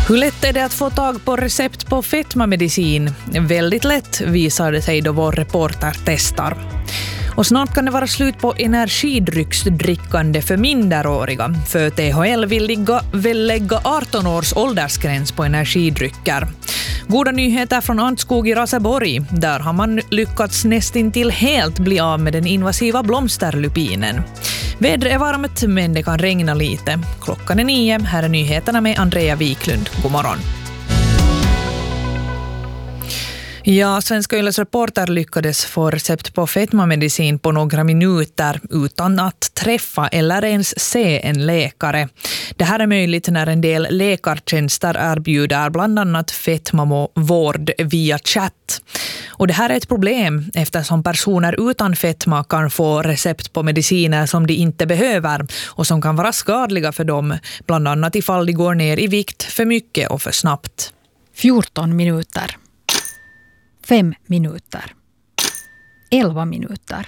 Hur lätt är det att få tag på recept på fetmamedicin? Väldigt lätt, visar det sig då vår reporter testar. Och snart kan det vara slut på energidrycksdrickande för minderåriga. För THL vill lägga 18 års åldersgräns på energidrycker. Goda nyheter från Antskog i Raseborg. Där har man lyckats nästintill helt bli av med den invasiva blomsterlupinen. Vädret är varmt, men det kan regna lite. Klockan är 9. Här är nyheterna med Andrea Wiklund. God morgon. Ja, Svenska Yles reporter lyckades få recept på fetmamedicin på några minuter utan att träffa eller ens se en läkare. Det här är möjligt när en del läkartjänster erbjuder bland annat fetmavård via chatt. Och det här är ett problem eftersom personer utan fetma kan få recept på mediciner som de inte behöver och som kan vara skadliga för dem, bland annat ifall de går ner i vikt för mycket och för snabbt. 14 minuter. 5 minuter. 11 minuter.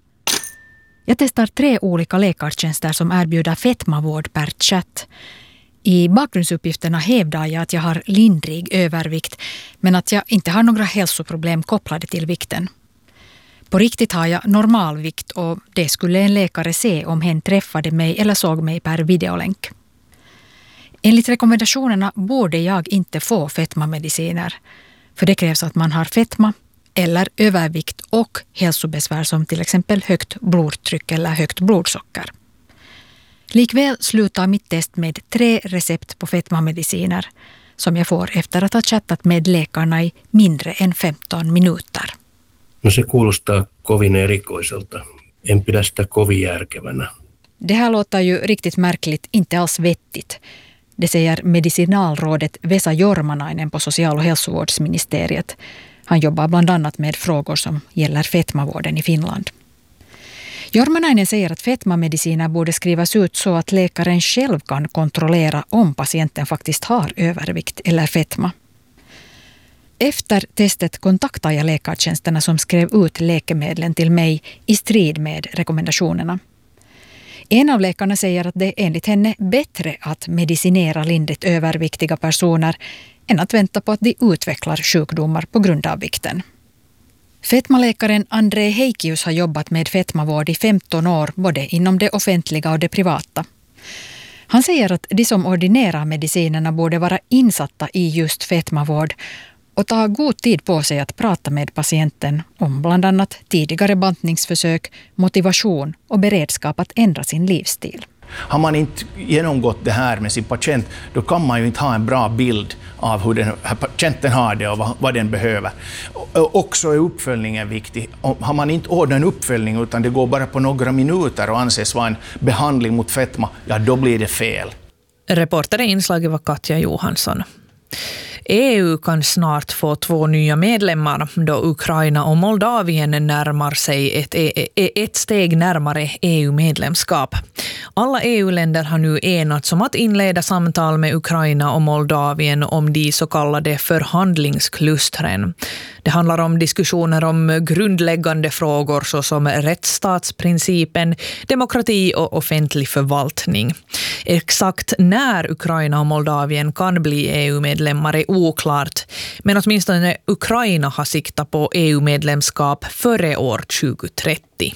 Jag testar 3 olika läkartjänster som erbjuder fetmavård per chatt. I bakgrundsuppgifterna hävdar jag att jag har lindrig övervikt, men att jag inte har några hälsoproblem kopplade till vikten. På riktigt har jag normalvikt och det skulle en läkare se om hen träffade mig eller såg mig per videolänk. Enligt rekommendationerna borde jag inte få fetmamediciner. För det krävs att man har fetma eller övervikt och hälsobesvär som till exempel högt blodtryck eller högt blodsocker. Likväl slutar mitt test med 3 recept på fetmamediciner som jag får efter att ha chattat med läkarna i mindre än 15 minuter. No se kuulostaa kovin erikoiselta. En pidä sitä kovin järkevänä. Det här låter ju riktigt märkligt, inte alls vettigt. Det säger medicinalrådet Vesa Jormanainen på social- och hälsovårdsministeriet. Han jobbar bland annat med frågor som gäller fetmavården i Finland. Jormanainen säger att fetmamediciner borde skrivas ut så att läkaren själv kan kontrollera om patienten faktiskt har övervikt eller fetma. Efter testet kontaktade jag läkartjänsterna som skrev ut läkemedlen till mig i strid med rekommendationerna. En av läkarna säger att det enligt henne är bättre att medicinera lindrigt överviktiga personer än att vänta på att de utvecklar sjukdomar på grund av vikten. Fetmaläkaren André Heikius har jobbat med fetmavård i 15 år både inom det offentliga och det privata. Han säger att de som ordinerar medicinerna borde vara insatta i just fetmavård och ta god tid på sig att prata med patienten om bland annat tidigare bantningsförsök, motivation och beredskap att ändra sin livsstil. Har man inte genomgått det här med sin patient, då kan man ju inte ha en bra bild av hur den här patienten har det och vad den behöver. Också är uppföljningen viktig. Har man inte ordnat en uppföljning utan det går bara på några minuter och anses vara en behandling mot fetma, ja då blir det fel. Reporter i inslaget var Katja Johansson. EU kan snart få 2 nya medlemmar då Ukraina och Moldavien närmar sig ett steg närmare EU-medlemskap. Alla EU-länder har nu enats om att inleda samtal med Ukraina och Moldavien om de så kallade förhandlingsklustren. Det handlar om diskussioner om grundläggande frågor såsom rättsstatsprincipen, demokrati och offentlig förvaltning. Exakt när Ukraina och Moldavien kan bli EU-medlemmar är oklart, men åtminstone Ukraina har siktat på EU-medlemskap före år 2030.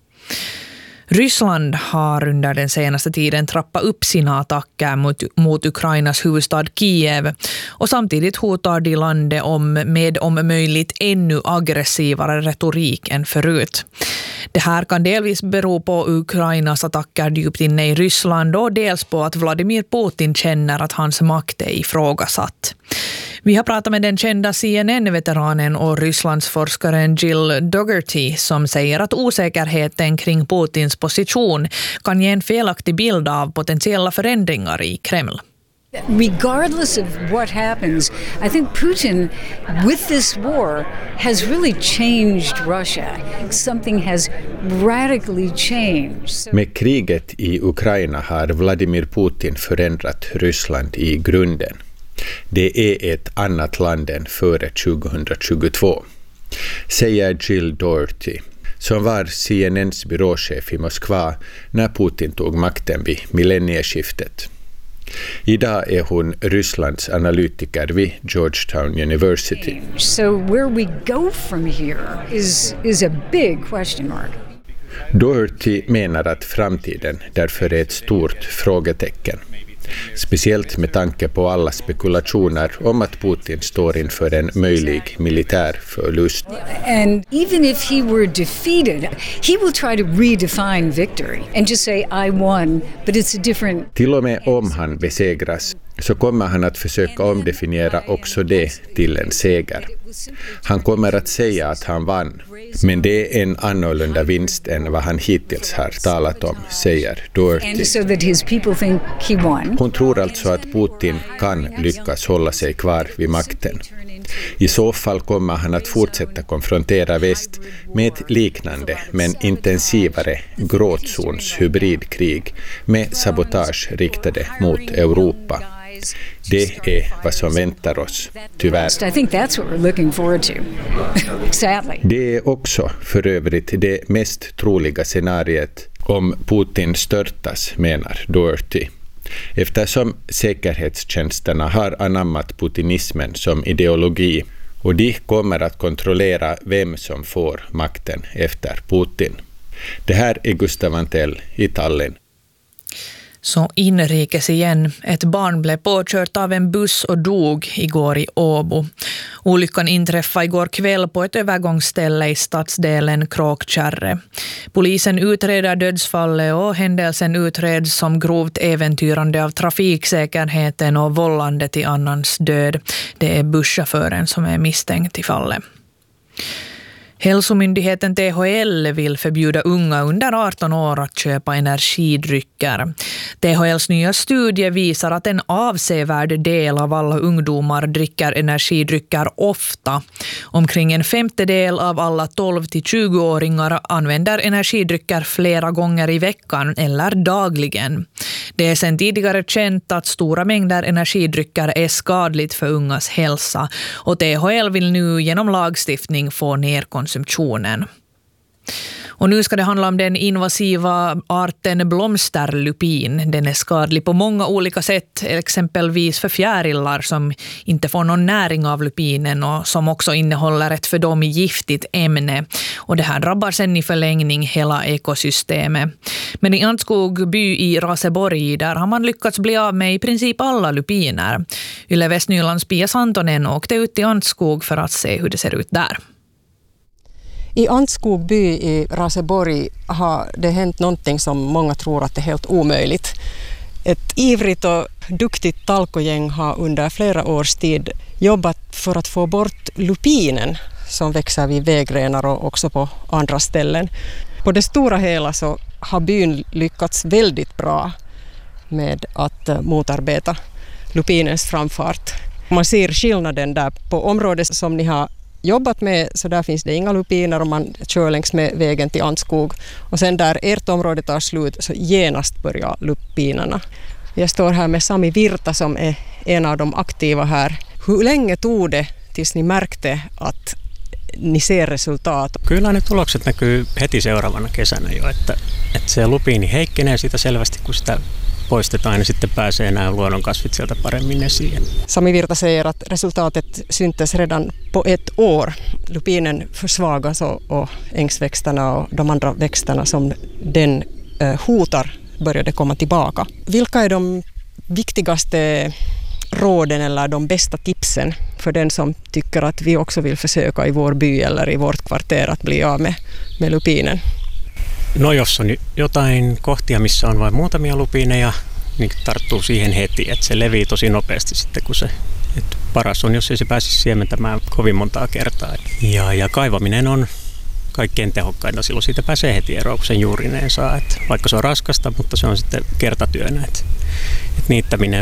Ryssland har under den senaste tiden trappat upp sina attacker mot Ukrainas huvudstad Kiev och samtidigt hotar de landet med om möjligt ännu aggressivare retorik än förut. Det här kan delvis bero på Ukrainas attacker djupt inne i Ryssland och dels på att Vladimir Putin känner att hans makt är ifrågasatt. Vi har pratat med den kända CNN-veteranen och Rysslandsforskaren Jill Dougherty som säger att osäkerheten kring Putins position kan ge en felaktig bild av potentiella förändringar i Kreml. Regardless of what happens, I think Putin, with this war, has really changed Russia. Something has radically changed. Med kriget i Ukraina har Vladimir Putin förändrat Ryssland i grunden. Det är ett annat land än före 2022, säger Jill Dougherty, som var CNNs byråchef i Moskva när Putin tog makten vid millennieskiftet. Idag är hon Rysslands analytiker vid Georgetown University. So where we go from here is a big question mark. Doherty menar att framtiden därför är ett stort frågetecken. Speciellt med tanke på alla spekulationer om att Putin står inför en möjlig militär förlust. And even if he were defeated, he will try to redefine victory and just say I won, but it's a different... Till och med om han besegras så kommer han att försöka omdefiniera också det till en seger. Han kommer att säga att han vann, men det är en annorlunda vinst än vad han hittills har talat om, säger Doherty. Hon tror alltså att Putin kan lyckas hålla sig kvar vid makten. I så fall kommer han att fortsätta konfrontera väst med ett liknande men intensivare gråtzons hybridkrig med sabotage riktade mot Europa. Det är vad som väntar oss, tyvärr. I think that's what we're looking forward to. Sadly. Det är också för övrigt det mest troliga scenariet om Putin störtas, menar Doherty. Eftersom säkerhetstjänsterna har anammat putinismen som ideologi och de kommer att kontrollera vem som får makten efter Putin. Det här är Gustav Antell i Tallinn. Så inrikes igen. Ett barn blev påkört av en buss och dog igår i Åbo. Olyckan inträffade igår kväll på ett övergångsställe i stadsdelen Kråkkärre. Polisen utreder dödsfallet och händelsen utreds som grovt äventyrande av trafiksäkerheten och vållande till annans död. Det är busschauffören som är misstänkt i fallet. Hälsomyndigheten THL vill förbjuda unga under 18 år att köpa energidrycker. THLs nya studie visar att en avsevärd del av alla ungdomar dricker energidrycker ofta. Omkring en femtedel av alla 12-20-åringar använder energidrycker flera gånger i veckan eller dagligen. Det är sedan tidigare känt att stora mängder energidrycker är skadligt för ungas hälsa och THL vill nu genom lagstiftning få ner konsumtionen. Och nu ska det handla om den invasiva arten blomsterlupin. Den är skadlig på många olika sätt, exempelvis för fjärilar som inte får någon näring av lupinen och som också innehåller ett för dem giftigt ämne. Och det här drabbar sen i förlängning hela ekosystemet. Men i Antskog by i Raseborg där har man lyckats bli av med i princip alla lupiner. Yle Västnylands Pia Santonen åkte ut till Antskog för att se hur det ser ut där. I Antskog by i Raseborg har det hänt någonting som många tror att det är helt omöjligt. Ett ivrigt och duktigt talkogäng har under flera års tid jobbat för att få bort lupinen som växer vid vägrenar och också på andra ställen. På det stora hela så har byn lyckats väldigt bra med att motarbeta lupinens framfart. Man ser skillnaden där på området som ni har jobbat med, så där finns det inga lupiner om man kör längs med vägen till Antskog. Och sen där ert område tar slut så genast börjar lupinerna. Jag står här med Sami Virta som är en av de aktiva här. Hur länge tog det tills ni märkte att ni ser resultat? Kyllä ne tulokset näkyy heti seuraavana kesänä jo, että se lupiini heikkenee siitä selvästi, kun sitä poistetaan, niin sitten pääsee nämä luonnonkasvit sieltä paremmin esiin. Sami Virta säger att resultatet syntes redan på ett år. Lupinen försvagas och ängsväxterna och de andra växterna som den hotar började komma tillbaka. Vilka är de viktigaste råden eller de bästa tipsen för den som tycker att vi också vill försöka i vår by eller i vårt kvarter att bli av med lupinen? No jos on jotain kohtia, missä on vain muutamia lupiineja, niin tarttuu siihen heti, että se levii tosi nopeasti sitten, kun se paras on, jos ei se pääsisi siementämään kovin montaa kertaa. Ja kaivaminen on kaikkein tehokkainta, silloin siitä pääsee heti eroon, kun sen juurineen saa. Että vaikka se on raskasta, mutta se on sitten kertatyönä. Että niittäminen